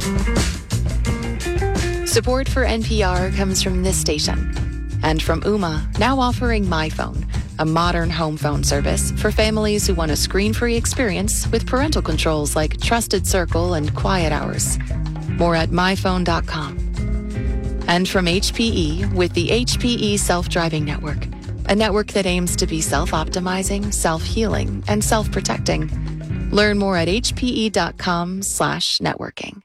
Support for NPR comes from this station and from Ooma, now offering MyPhone, a modern home phone service for families who want a screen-free experience with parental controls like Trusted Circle and Quiet Hours. More at myphone.com. And from HPE with the HPE Self-Driving Network, a network that aims to be self-optimizing, self-healing, and self-protecting. Learn more at hpe.com/networking.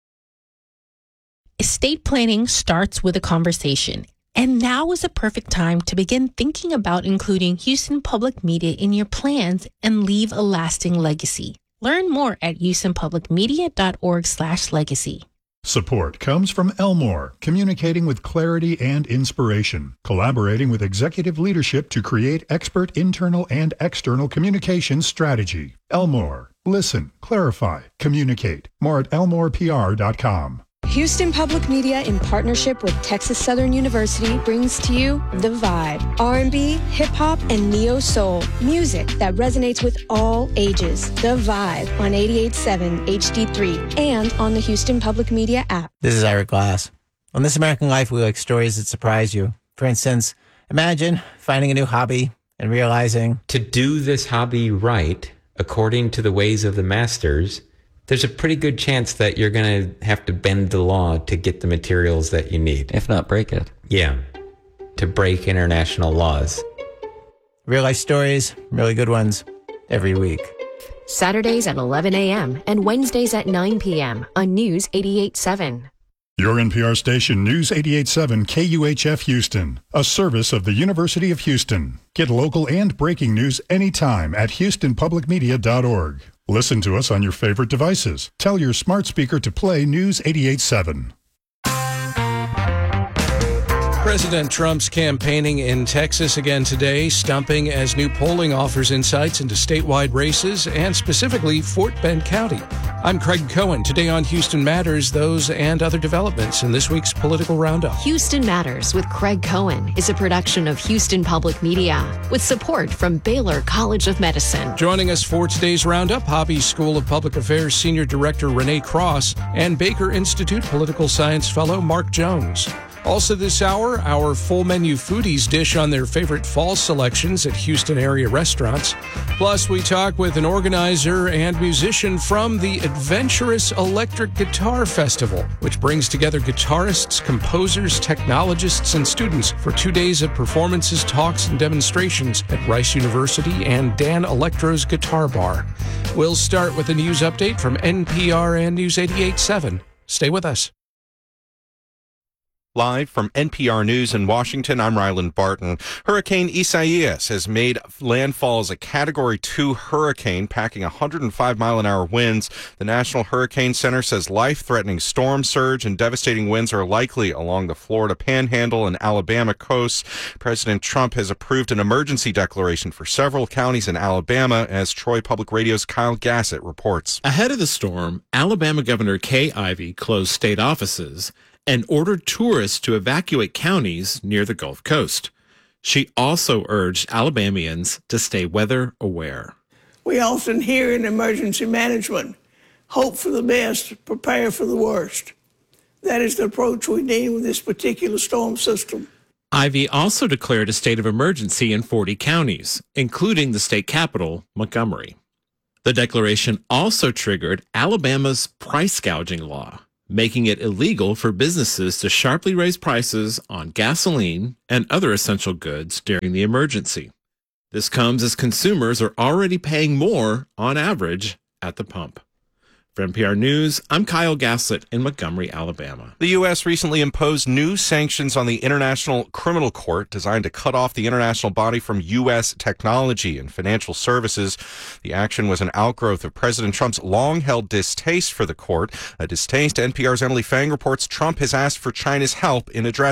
Estate planning starts with a conversation, and now is a perfect time to begin thinking about including Houston Public Media in your plans and leave a lasting legacy. Learn more at houstonpublicmedia.org/legacy. Support comes from Elmore, communicating with clarity and inspiration, collaborating with executive leadership to create expert internal and external communication strategy. Elmore, listen, clarify, communicate. More at elmorepr.com. Houston Public Media, in partnership with Texas Southern University, brings to you The Vibe. R&B, hip-hop, and neo-soul. Music that resonates with all ages. The Vibe on 88.7 HD3 and on the Houston Public Media app. This is Ira Glass. On This American Life, we like stories that surprise you. For instance, imagine finding a new hobby and realizing to do this hobby right, according to the ways of the masters, there's a pretty good chance that you're going to have to bend the law to get the materials that you need. If not break it. Yeah, to break international laws. real life stories, really good ones, every week. Saturdays at 11 a.m. and Wednesdays at 9 p.m. on News 88.7. Your NPR station, News 88.7 KUHF Houston, a service of the University of Houston. Get local and breaking news anytime at houstonpublicmedia.org. Listen to us on your favorite devices. Tell your smart speaker to play News 88.7. President Trump's campaigning in Texas again today, stumping as new polling offers insights into statewide races and specifically Fort Bend County. I'm Craig Cohen. Today on Houston Matters, those and other developments in this week's political roundup. Houston Matters with Craig Cohen is a production of Houston Public Media with support from Baylor College of Medicine. Joining us for today's roundup, Hobby School of Public Affairs Senior Director Renee Cross and Baker Institute Political Science Fellow Mark Jones. Also this hour, our full menu foodies dish on their favorite fall selections at Houston area restaurants. Plus, we talk with an organizer and musician from the Adventurous Electric Guitar Festival, which brings together guitarists, composers, technologists, and students for 2 days of performances, talks, and demonstrations at Rice University and Dan Electro's Guitar Bar. We'll start with a news update from NPR and News 88.7. Stay with us. Live from NPR News in Washington, I'm Ryland Barton. Hurricane Isaias has made landfall as a Category 2 hurricane, packing 105-mile-an-hour winds. The National Hurricane Center says life-threatening storm surge and devastating winds are likely along the Florida Panhandle and Alabama coasts. President Trump has approved an emergency declaration for several counties in Alabama, as Troy Public Radio's Kyle Gassett reports. Ahead of the storm, Alabama Governor Kay Ivey closed state offices and ordered tourists to evacuate counties near the Gulf Coast. She also urged Alabamians to stay weather aware. We often hear in emergency management, hope for the best, prepare for the worst. That is the approach we need with this particular storm system. Ivey also declared a state of emergency in 40 counties, including the state capital, Montgomery. The declaration also triggered Alabama's price gouging law, making it illegal for businesses to sharply raise prices on gasoline and other essential goods during the emergency. This comes as consumers are already paying more on average at the pump. For NPR News, I'm Kyle Gassett in Montgomery, Alabama. The U.S. recently imposed new sanctions on the International Criminal Court designed to cut off the international body from U.S. technology and financial services. The action was an outgrowth of President Trump's long-held distaste for the court, a distaste NPR's Emily Fang reports Trump has asked for China's help in addressing.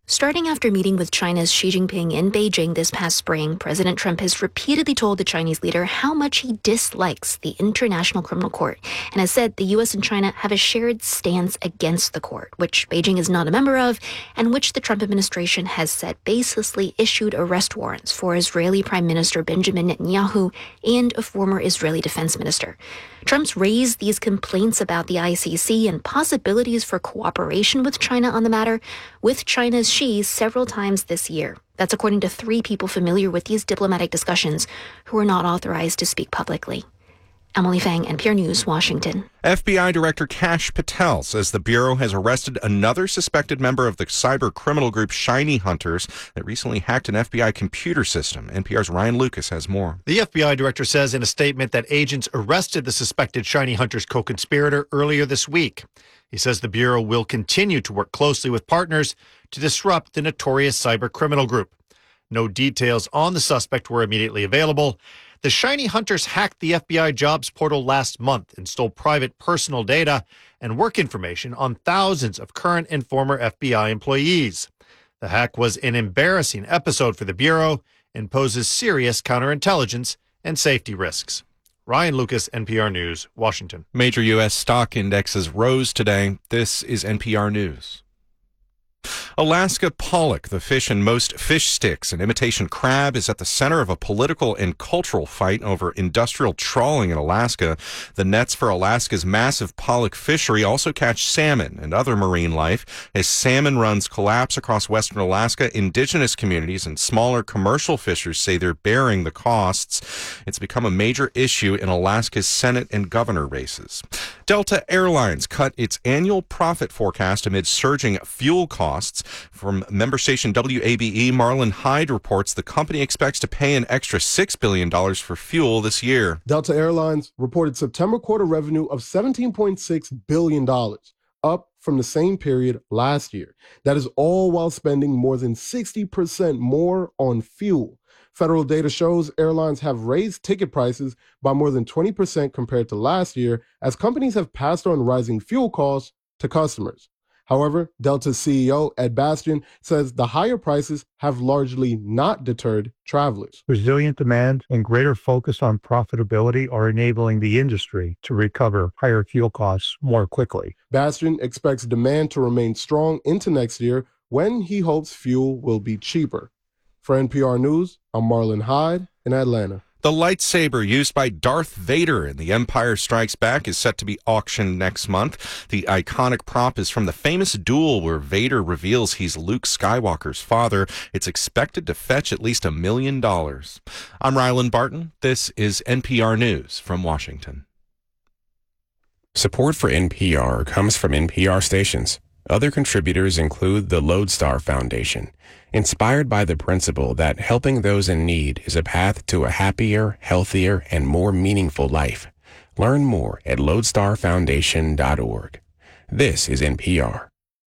Starting after meeting with China's Xi Jinping in Beijing this past spring, President Trump has repeatedly told the Chinese leader how much he dislikes the International Criminal Court and has said the U.S. and China have a shared stance against the court, which Beijing is not a member of, and which the Trump administration has said baselessly issued arrest warrants for Israeli Prime Minister Benjamin Netanyahu and a former Israeli defense minister. Trump's raised these complaints about the ICC and possibilities for cooperation with China on the matter with China's Xi several times this year. That's according to 3 people familiar with these diplomatic discussions who are not authorized to speak publicly. Emily Fang, NPR News, Washington. FBI Director Kash Patel says the Bureau has arrested another suspected member of the cyber criminal group Shiny Hunters that recently hacked an FBI computer system. NPR's Ryan Lucas has more. The FBI director says in a statement that agents arrested the suspected Shiny Hunters co-conspirator earlier this week. He says the Bureau will continue to work closely with partners to disrupt the notorious cyber criminal group. No details on the suspect were immediately available. The Shiny Hunters hacked the FBI jobs portal last month and stole private personal data and work information on thousands of current and former FBI employees. The hack was an embarrassing episode for the Bureau and poses serious counterintelligence and safety risks. Ryan Lucas, NPR News, Washington. Major U.S. stock indexes rose today. This is NPR News. Alaska pollock, the fish in most fish sticks and imitation crab, is at the center of a political and cultural fight over industrial trawling in Alaska. The nets for Alaska's massive pollock fishery also catch salmon and other marine life. As salmon runs collapse across western Alaska, indigenous communities and smaller commercial fishers say they're bearing the costs. It's become a major issue in Alaska's Senate and governor races. Delta Airlines cut its annual profit forecast amid surging fuel costs. From member station WABE, Marlon Hyde reports the company expects to pay an extra $6 billion for fuel this year. Delta Airlines reported September quarter revenue of $17.6 billion, up from the same period last year. That is all while spending more than 60% more on fuel. Federal data shows airlines have raised ticket prices by more than 20% compared to last year as companies have passed on rising fuel costs to customers. However, Delta's CEO, Ed Bastian, says the higher prices have largely not deterred travelers. Resilient demand and greater focus on profitability are enabling the industry to recover higher fuel costs more quickly. Bastian expects demand to remain strong into next year when he hopes fuel will be cheaper. For NPR News, I'm Marlon Hyde in Atlanta. The lightsaber used by Darth Vader in The Empire Strikes Back is set to be auctioned next month. The iconic prop is from the famous duel where Vader reveals he's Luke Skywalker's father. It's expected to fetch at least $1 million. I'm Rylan Barton. This is NPR News from Washington. Support for NPR comes from NPR stations. Other contributors include the Lodestar Foundation, inspired by the principle that helping those in need is a path to a happier, healthier, and more meaningful life. Learn more at lodestarfoundation.org. This is NPR.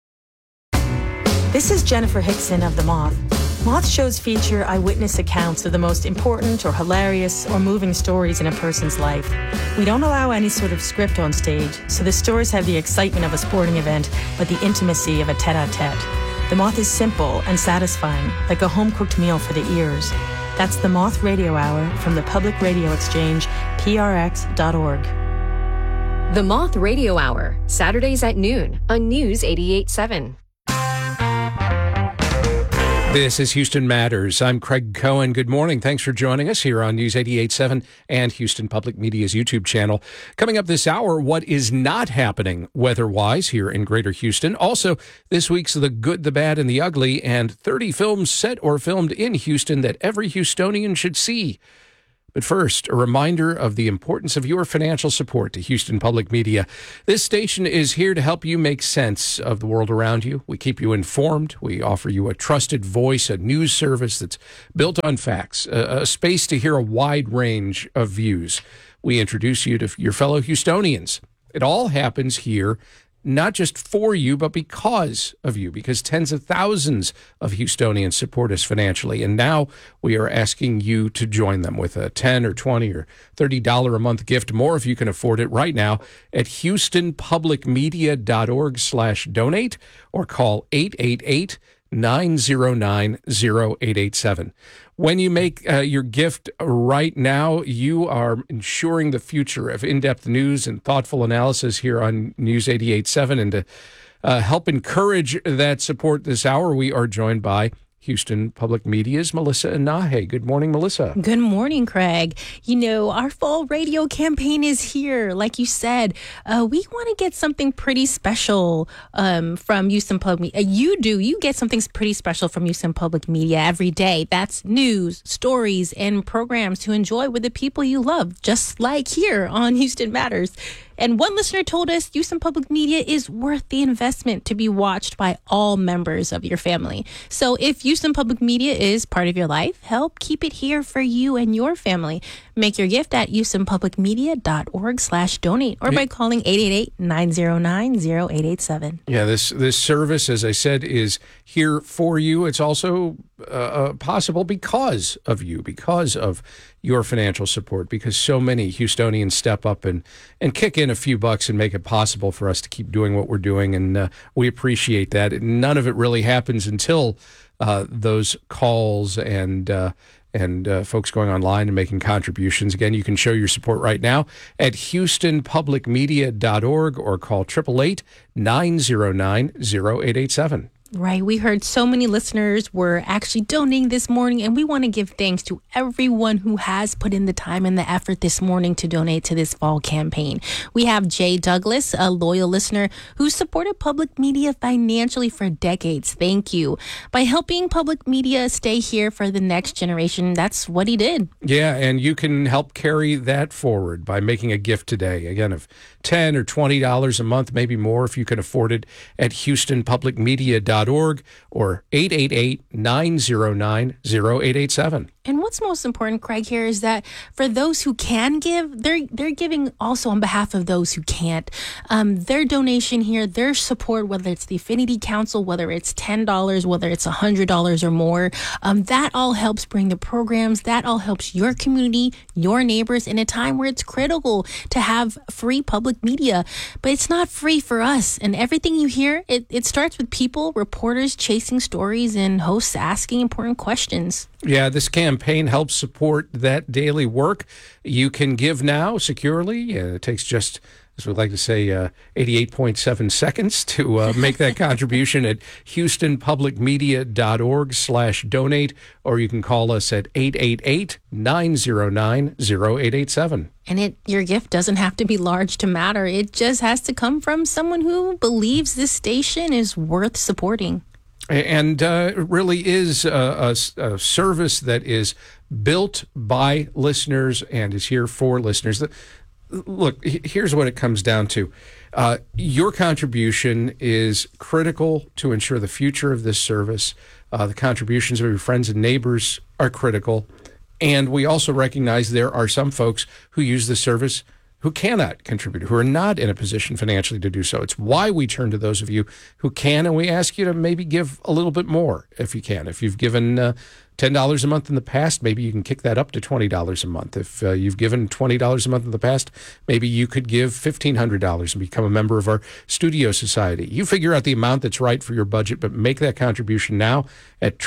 This is Jennifer Hickson of The Moth. Moth shows feature eyewitness accounts of the most important or hilarious or moving stories in a person's life. We don't allow any sort of script on stage, so the stories have the excitement of a sporting event, but the intimacy of a tete-a-tete. The Moth is simple and satisfying, like a home-cooked meal for the ears. That's The Moth Radio Hour from the Public Radio Exchange, prx.org. The Moth Radio Hour, Saturdays at noon on News 88.7. This is Houston Matters. I'm Craig Cohen. Good morning. Thanks for joining us here on News 88.7 and Houston Public Media's YouTube channel. Coming up this hour, what is not happening weather-wise here in Greater Houston. Also, this week's The Good, the Bad, and the Ugly, and 30 films set or filmed in Houston that every Houstonian should see. But first, a reminder of the importance of your financial support to Houston Public Media. This station is here to help you make sense of the world around you. We keep you informed. We offer you a trusted voice, a news service that's built on facts, a space to hear a wide range of views. We introduce you to your fellow Houstonians. It all happens here, not just for you, but because of you, because tens of thousands of Houstonians support us financially. And now we are asking you to join them with a $10 or $20 or $30 a month gift, more if you can afford it right now, at HoustonPublicMedia.org/donate or call 888 888-909-0887. When you make your gift right now, you are ensuring the future of in-depth news and thoughtful analysis here on News 88.7. And to help encourage that support this hour, we are joined by Houston Public Media's Melissa Inahe. Good morning, Melissa. Good morning, Craig. You know, our fall radio campaign is here. Like you said, we want to get something pretty special from Houston Public Media. You get something pretty special from Houston Public Media every day. That's news, stories, and programs to enjoy with the people you love, just like here on Houston Matters. And one listener told us Houston Public Media is worth the investment to be watched by all members of your family. So if Houston Public Media is part of your life, help keep it here for you and your family. Make your gift at houstonpublicmedia.org/donate or by calling 888-909-0887. Yeah, this service, as I said, is here for you. It's also possible because of you, because of your financial support, because so many Houstonians step up and kick in a few bucks and make it possible for us to keep doing what we're doing. And we appreciate that. None of it really happens until those calls and folks going online and making contributions. Again, you can show your support right now at houstonpublicmedia.org or call 888-909-0887. Right. We heard so many listeners were actually donating this morning, and we want to give thanks to everyone who has put in the time and the effort this morning to donate to this fall campaign. We have Jay Douglas, a loyal listener who supported public media financially for decades. Thank you. By helping public media stay here for the next generation, that's what he did. Yeah, and you can help carry that forward by making a gift today. Again, of $10 or $20 a month, maybe more if you can afford it, at houstonpublicmedia.org or 888-909-0887. And what's most important, Craig, here is that for those who can give, they're giving also on behalf of those who can't. Their donation here, their support, whether it's the Affinity Council, whether it's $10, whether it's $100 or more, that all helps bring the programs. That all helps your community, your neighbors in a time where it's critical to have free public media. But it's not free for us. And everything you hear, it starts with people, reporters chasing stories, and hosts asking important questions. Yeah, this campaign helps support that daily work. You can give now securely. It takes just, as we like to say, 88.7 seconds to make that contribution at houstonpublicmedia.org/donate, or you can call us at 888-909-0887. And your gift doesn't have to be large to matter. It just has to come from someone who believes this station is worth supporting. And it really is a service that is built by listeners and is here for listeners. Look, here's what it comes down to. Your contribution is critical to ensure the future of this service. The contributions of your friends and neighbors are critical. And we also recognize there are some folks who use the service who cannot contribute, who are not in a position financially to do so. It's why we turn to those of you who can, and we ask you to maybe give a little bit more if you can. If you've given $10 a month in the past, maybe you can kick that up to $20 a month. If you've given $20 a month in the past, maybe you could give $1,500 and become a member of our Studio Society. You figure out the amount that's right for your budget, but make that contribution now at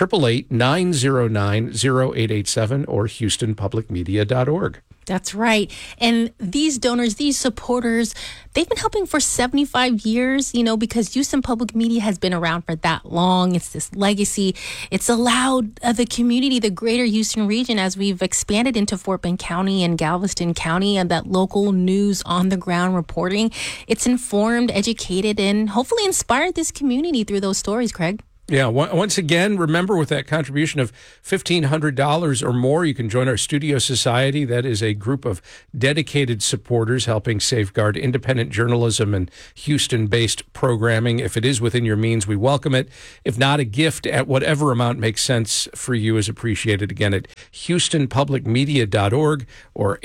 888-909-0887 or houstonpublicmedia.org. That's right. And these donors, these supporters, they've been helping for 75 years, because Houston Public Media has been around for that long. It's this legacy. It's allowed the community, the greater Houston region, as we've expanded into Fort Bend County and Galveston County, and that local news on the ground reporting. It's informed, educated, and hopefully inspired this community through those stories, Craig. Yeah, once again, remember, with that contribution of $1,500 or more, you can join our Studio Society. That is a group of dedicated supporters helping safeguard independent journalism and Houston-based programming. If it is within your means, we welcome it. If not, a gift at whatever amount makes sense for you is appreciated. Again, at houstonpublicmedia.org or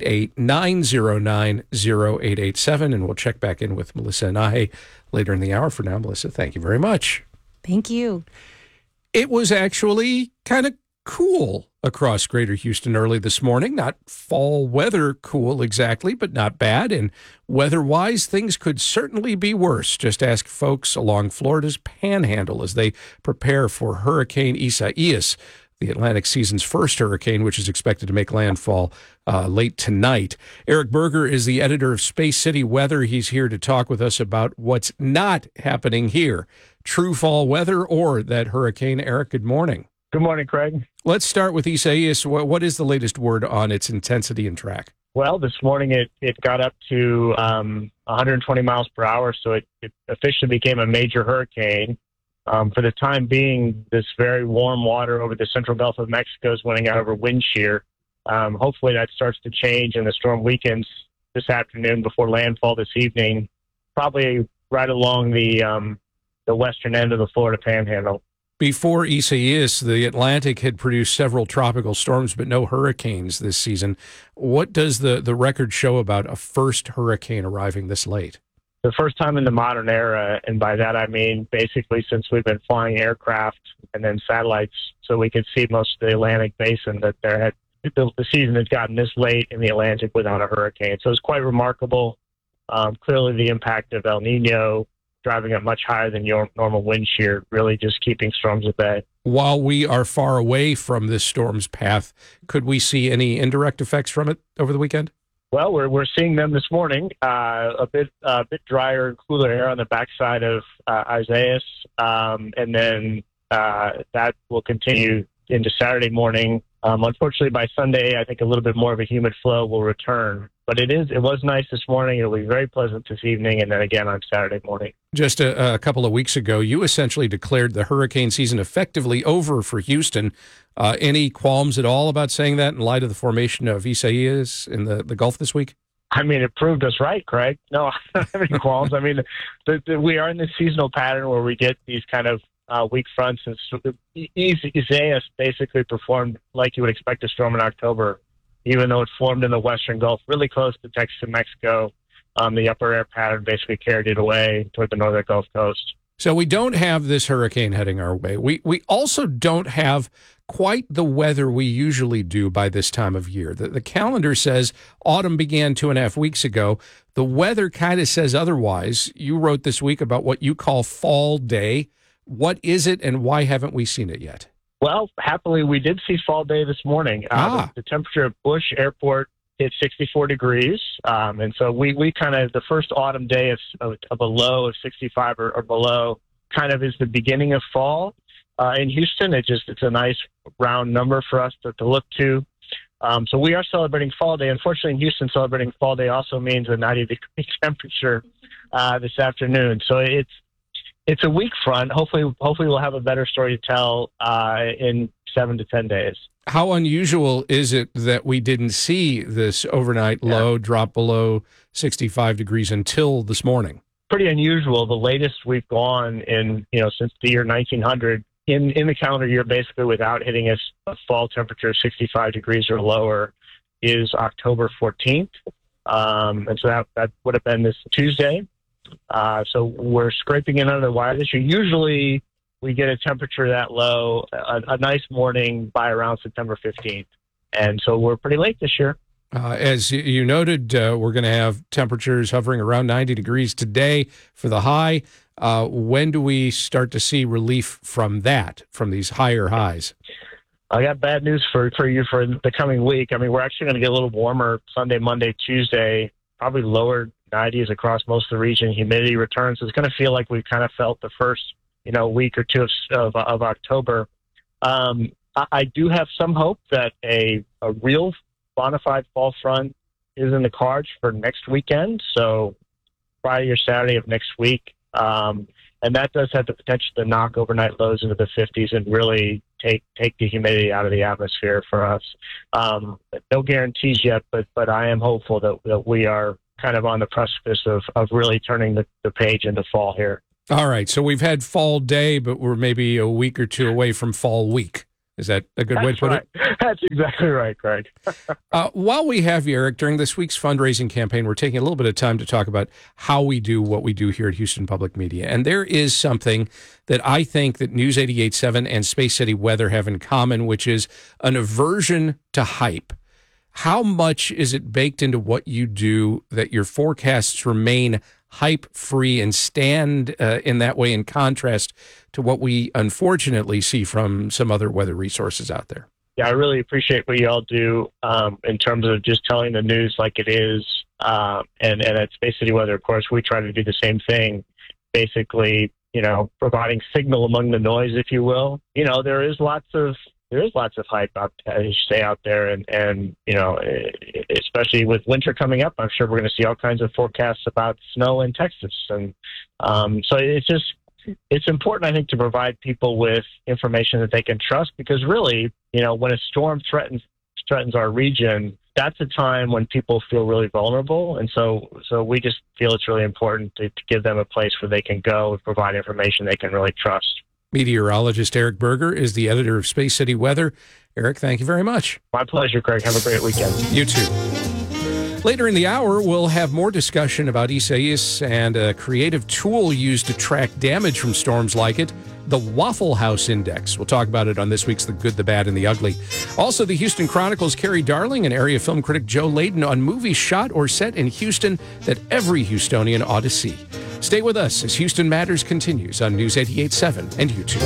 888-909-0887. And we'll check back in with Melissa Inahe later in the hour. For now, Melissa, thank you very much. Thank you. It was actually kind of cool across greater Houston early this morning. Not fall weather cool exactly, but not bad. And weather-wise, things could certainly be worse. Just ask folks along Florida's panhandle as they prepare for Hurricane Isaias, the Atlantic season's first hurricane, which is expected to make landfall late tonight. Eric Berger is the editor of Space City Weather. He's here to talk with us about what's not happening here. True fall weather or that hurricane. Eric, good morning. Good morning, Craig. Let's start with Isaias. What is the latest word on its intensity and track? Well, this morning it got up to 120 miles per hour, so it officially became a major hurricane. For the time being, this very warm water over the central Gulf of Mexico is winning out over wind shear. Hopefully that starts to change and the storm weakens this afternoon before landfall this evening, probably right along the western end of the Florida Panhandle. Before Isaias, the Atlantic had produced several tropical storms, but no hurricanes this season. What does the record show about a first hurricane arriving this late? The first time in the modern era, and by that I mean basically since we've been flying aircraft and then satellites so we could see most of the Atlantic basin, that the season had gotten this late in the Atlantic without a hurricane. So it's quite remarkable. Clearly the impact of El Nino driving up much higher than your normal wind shear, really just keeping storms at bay. While we are far away from this storm's path, could we see any indirect effects from it over the weekend? Well, we're seeing them this morning. A bit drier and cooler air on the backside of Isaias, and then that will continue into Saturday morning. Unfortunately, by Sunday, I think a little bit more of a humid flow will return. But it was nice this morning. It'll be very pleasant this evening, and then again on Saturday morning. Just a couple of weeks ago, you essentially declared the hurricane season effectively over for Houston. Any qualms at all about saying that in light of the formation of Isaias in the Gulf this week? I mean, it proved us right, Craig. No, I don't have any qualms. I mean, we are in this seasonal pattern where we get these kind of weak fronts. And Isaias basically performed like you would expect a storm in October, even though it formed in the western Gulf, really close to Texas and Mexico. The upper air pattern basically carried it away toward the northern Gulf Coast. So we don't have this hurricane heading our way. We also don't have quite the weather we usually do by this time of year. The calendar says autumn began 2.5 weeks ago. The weather kind of says otherwise. You wrote this week about what you call fall day. What is it, and why haven't we seen it yet? Well, happily, we did see fall day this morning. The temperature at Bush Airport hit 64 degrees. And so we kind of, the first autumn day of a low of 65 or below kind of is the beginning of fall. In Houston, it's a nice round number for us to look to. So we are celebrating fall day. Unfortunately, in Houston, celebrating fall day also means a 90-degree temperature this afternoon. So it's a weak front. Hopefully we'll have a better story to tell in 7 to 10 days. How unusual is it that we didn't see this overnight low drop below 65 degrees until this morning? Pretty unusual. The latest we've gone in, since the year 1900 in the calendar year, basically without hitting a fall temperature of 65 degrees or lower, is October 14th. And so that would have been this Tuesday. So we're scraping in under the wire this year. Usually we get a temperature that low, a nice morning by around September 15th. And so we're pretty late this year. As you noted, we're going to have temperatures hovering around 90 degrees today for the high. When do we start to see relief from these higher highs? I got bad news for you for the coming week. I mean, we're actually going to get a little warmer Sunday, Monday, Tuesday, probably lower 90s across most of the region. Humidity returns. It's going to feel like we've kind of felt the first, week or two of October. I do have some hope that a real bona fide fall front is in the cards for next weekend. So Friday or Saturday of next week. And that does have the potential to knock overnight lows into the 50s and really take the humidity out of the atmosphere for us. No guarantees yet, but I am hopeful that we are kind of on the precipice of really turning the page into fall here. All right. So we've had fall day, but we're maybe a week or two away from fall week. Is that a good way to put it? That's exactly right, Craig. While we have you, Eric, during this week's fundraising campaign, we're taking a little bit of time to talk about how we do what we do here at Houston Public Media. And there is something that I think that News 88.7 and Space City Weather have in common, which is an aversion to hype. How much is it baked into what you do that your forecasts remain hype-free and stand in that way in contrast to what we unfortunately see from some other weather resources out there? Yeah, I really appreciate what you all do in terms of just telling the news like it is. And at Space City Weather, of course, we try to do the same thing, basically, providing signal among the noise, if you will. There is lots of hype out there, and especially with winter coming up, I'm sure we're going to see all kinds of forecasts about snow in Texas, and so it's important, I think, to provide people with information that they can trust, because really, when a storm threatens our region, that's a time when people feel really vulnerable, and so we just feel it's really important to give them a place where they can go and provide information they can really trust. Meteorologist Eric Berger is the editor of Space City Weather. Eric, thank you very much. My pleasure, Craig. Have a great weekend. You too. Later in the hour, we'll have more discussion about Isaias and a creative tool used to track damage from storms like it, the Waffle House Index. We'll talk about it on this week's The Good, the Bad, and the Ugly. Also, the Houston Chronicle's Carrie Darling and area film critic Joe Layden on movies shot or set in Houston that every Houstonian ought to see. Stay with us as Houston Matters continues on News 88.7 and YouTube.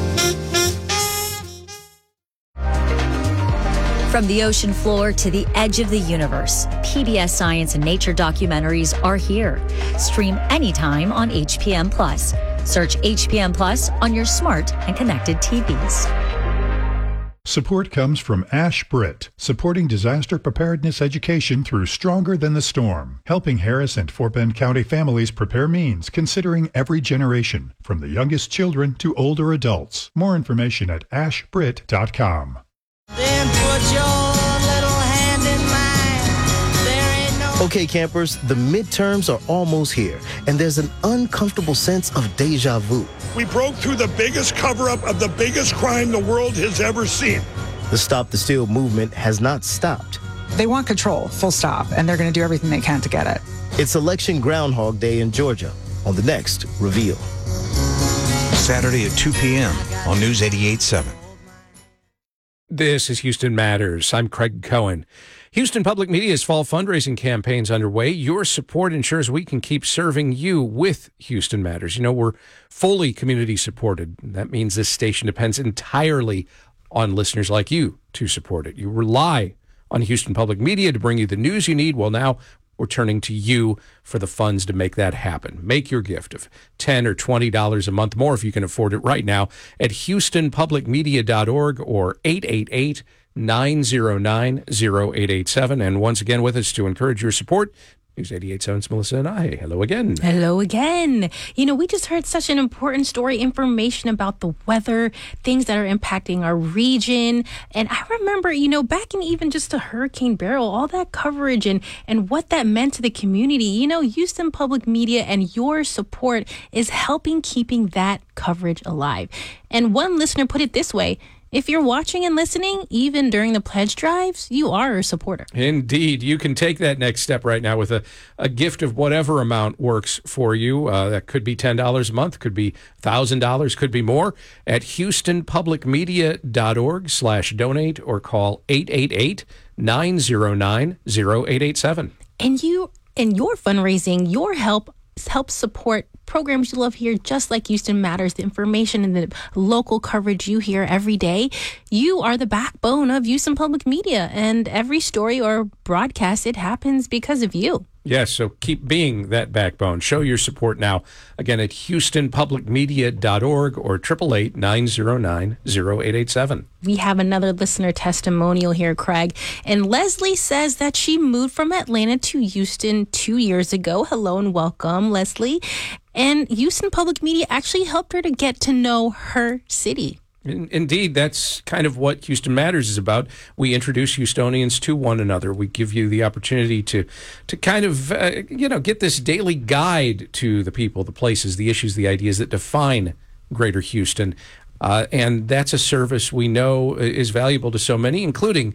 From the ocean floor to the edge of the universe, PBS Science and Nature documentaries are here. Stream anytime on HPM Plus. Search HPM Plus on your smart and connected TVs. Support comes from Ash Britt, supporting disaster preparedness education through Stronger Than the Storm, helping Harris and Fort Bend County families prepare means considering every generation, from the youngest children to older adults. More information at ashbrit.com. Then put your little hand in mine. There ain't no... Okay, campers, the midterms are almost here, and there's an uncomfortable sense of deja vu. We broke through the biggest cover-up of the biggest crime the world has ever seen. The Stop the Steal movement has not stopped. They want control, full stop, and they're going to do everything they can to get it. It's Election Groundhog Day in Georgia on the next Reveal. Saturday at 2 p.m. on News 88.7. This is Houston Matters. I'm Craig Cohen. Houston Public Media's fall fundraising campaign's underway. Your support ensures we can keep serving you with Houston Matters. We're fully community supported. That means this station depends entirely on listeners like you to support it. You rely on Houston Public Media to bring you the news you need. Well, now we're turning to you for the funds to make that happen. Make your gift of $10 or $20 a month, more if you can afford it right now, at HoustonPublicMedia.org or 888-909-0887. And once again, with us to encourage your support, News 88.7's Melissa and I. Hello again. Hello again. We just heard such an important story, information about the weather, things that are impacting our region. And I remember, back in even just a Hurricane Beryl, all that coverage and what that meant to the community. Houston Public Media and your support is helping keeping that coverage alive. And one listener put it this way: if you're watching and listening, even during the pledge drives, you are a supporter. Indeed. You can take that next step right now with a gift of whatever amount works for you. That could be $10 a month, could be $1,000, could be more, at HoustonPublicMedia.org/donate or call 888-909-0887. And your fundraising, your help helps support programs you love here, just like Houston Matters, the information and the local coverage you hear every day. You are the backbone of Houston Public Media, and every story or broadcast, it happens because of you. Yes, so keep being that backbone. Show your support now. Again, at HoustonPublicMedia.org or 888-909-0887. We have another listener testimonial here, Craig. And Leslie says that she moved from Atlanta to Houston 2 years ago. Hello and welcome, Leslie. And Houston Public Media actually helped her to get to know her city. Indeed, that's kind of what Houston Matters is about. We introduce Houstonians to one another. We give you the opportunity to kind of, get this daily guide to the people, the places, the issues, the ideas that define Greater Houston. And that's a service we know is valuable to so many, including